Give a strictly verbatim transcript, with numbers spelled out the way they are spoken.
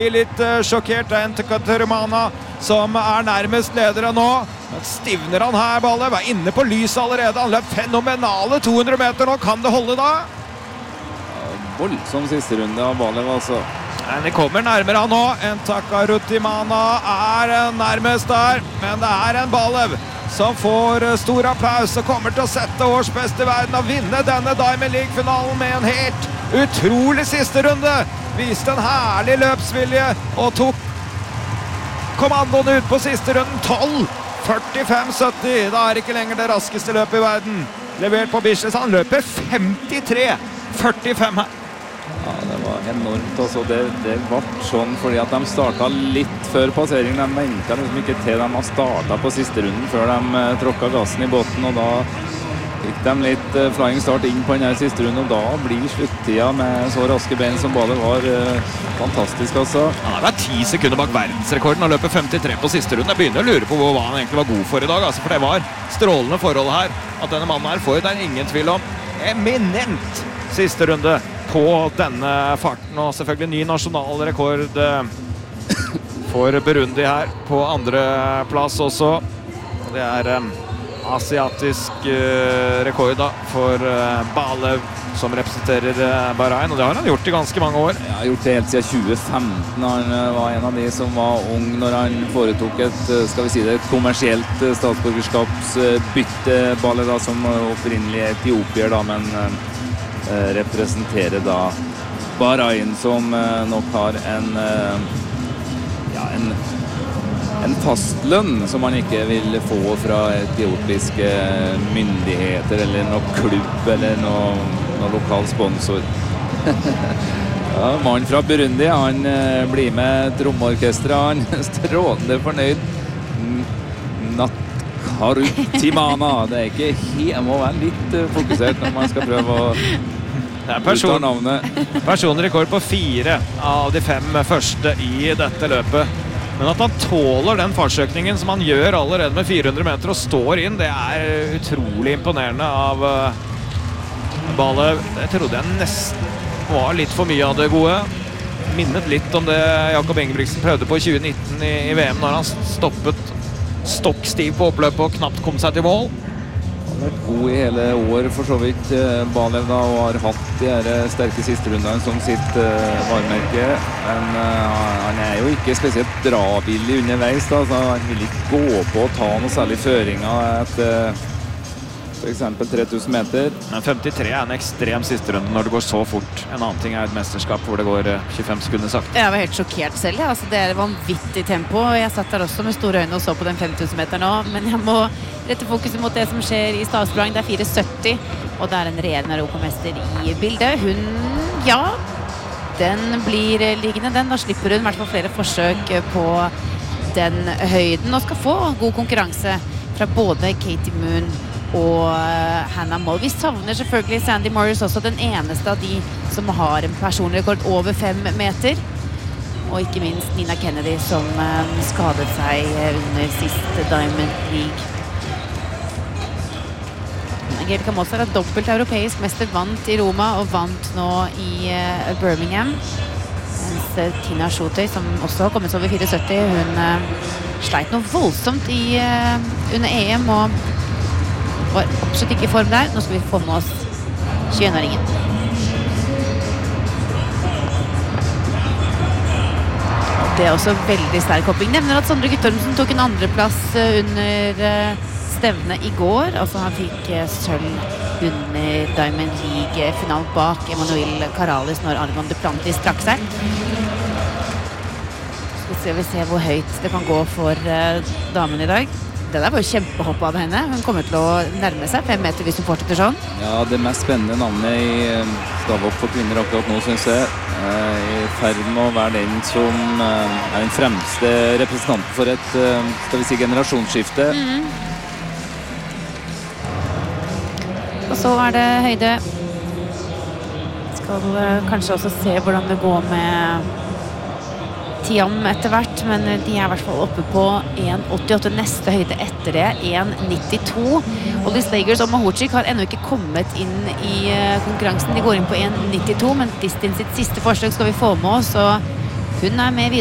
Litt uh, sjokkert av Entecaterumana, som er nærmest ledere nå. Men stivner han her, Balev? Er inne på lyset allerede. Han løp fenomenale to hundre meter nå. Kan det holde da? Ja, voldsom siste runde av Balev, altså. Men det kommer nærmere han nå. Entecaterumana er nærmest der. Men det er en Balev som får stor applaus og kommer til å sette årsbeste i verden og vinne denne Diamond League-finalen med en helt utrolig siste runde. Viste en herlig løpsvilje og tok kommandoen ut på siste runden. tolv førtifem sytti. Da er ikke lenger det raskeste løpet i verden. Levert på Bislett. Han løper femtitre førtifem her. Ja, det var enormt. Altså, det, det var sånn fordi at de startet litt før passeringen. De ventet liksom ikke til de har startet på siste runden før de uh, tråkket gassen i båten, og da gikk de litt uh, flying start inn på denne siste runden, og da blir sluttida med så raske bein som Balev var uh, fantastisk, altså. Han har vært ti sekunder bak verdensrekorden og løper femtitre på siste runde. Jeg begynner å lure på hva han egentlig var god for i dag, altså, for det var strålende forhold her. At denne mannen her får, det er ingen tvil om, eminent siste runde på denne farten, og selvfølgelig ny nasjonalrekord for Burundi her på andre plass også. Det er um, asiatisk uh, rekord da for uh, Balev, som representerer uh, Bahrain, og det har han gjort i ganske mange år. Ja, han har gjort det helt siden tjue femten. Han uh, var en av de som var ung når han foretok et, uh, skal vi si det, et kommersielt uh, statsborgerskapsbytte, uh, Balev da, som uh, opprinnelig etiopier da, men uh, representerer da Bahrain, som uh, nok har en uh, ja, en, en fastlønn som man ikke vil få fra etiopiske myndigheter eller noe klubb eller noe, noe lokal sponsor. Ja, mannen fra Burundi, han uh, blir med trommeorkestret, han strålende fornøyd. Natkarutimana, det er ikke helt, må være litt uh, fokusert når man skal prøve å det er person, personrekord på fire av de fem første i dette løpet. Men at han tåler den fartsøkningen som han gjør allerede med fire hundre meter og står inn, det er utrolig imponerende av uh, Balev. Jeg trodde jeg nesten var litt for mye av det gode. Minnet litt om det Jakob Ingebrigtsen prøvde på i tjue nitten i, i V M, når han stoppet stokkstiv på oppløpet og knapt kom seg til mål. Han har vært god i hele år for så vidt, Balev da, og har hatt de her sterke siste rundene som sitt uh, varemerke, men uh, han er jo ikke spesielt dravillig underveis da, så han vil ikke gå på og ta noe særlig føringer etter uh, for eksempel tre tusen meter. Men femtitre er en ekstrem siste runde når det går så fort. En annen ting er et mesterskap hvor det går uh, tjuefem sekunder sagt. Jeg var helt sjokkert selv, ja. Altså, det er vanvittig tempo, og jeg satt der også med store øyne og så på den fem tusen meter nå, men jeg må rette fokuset mot det som skjer i Stavsprang. Det er fire sytti, og det er en ren europamester i bildet. Hun, ja, den blir liggende den. Da slipper hun i hvert fall flere forsøk på den høyden, og skal få god konkurranse fra både Katie Moon og Hannah Moll. Vi savner selvfølgelig Sandy Morris også, den eneste av de som har en personrekord over fem meter. Og ikke minst Nina Kennedy, som skadet seg under siste Diamond League. Angelica Moss er dobbelt europeisk mester, vant i Roma og vant nå i uh, Birmingham. Mens uh, Tina Schotøy, som også har kommet over fire sytti, hun uh, sleit noe voldsomt i, uh, under E M og var absolutt ikke i form der. Nå skal vi få med oss tjueen-åringen. Det er også veldig sterk hopping. Nevner at Sondre Guttormsen tok en andreplass uh, under uh, stevne i går. Altså han fikk sølv under Diamond League-finalen bak Emanuel Karalis når Argon Duplantis trakk seg. Skal vi se hvor høyt det kan gå for uh, damen i dag. Det der var jo kjempehopp av henne. Hun kommer til å nærme seg fem meter hvis hun fortsetter sånn. Ja, det mest spennende navnet i stavhopp for kvinner akkurat nå, synes jeg, er i ferd med å være den som er den fremste representanten for et, skal vi si, generasjonsskifte. Mm. Og så er det høyde. Skal kanskje også se hvordan det går med Tiam etter hvert, men de er i hvert fall oppe på en åttiåtte, neste høyde etter det, en nittito. Ollie Slagers og Mahochik har ennå ikke kommet inn i konkurransen. De går inn på en nittito, men Distin sitt siste forsøk skal vi få med oss, og Hun er med videre.